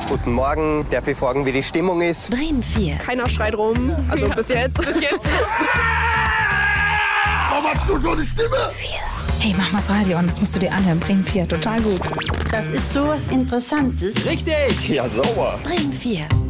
Guten Morgen, darf ich fragen, wie die Stimmung ist? Bremen 4. Keiner schreit rum, also bis jetzt. Warum hast du so eine Stimme? 4. Hey, mach mal das Radio an, das musst du dir anhören. Bremen 4, total gut. Das ist so was Interessantes. Richtig! Ja, sauber. Bremen 4.